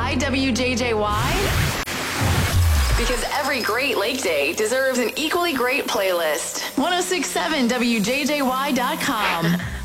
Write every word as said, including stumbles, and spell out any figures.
Why W J J Y? Because every great lake day deserves an equally great playlist. ten sixty-seven W J J Y dot com.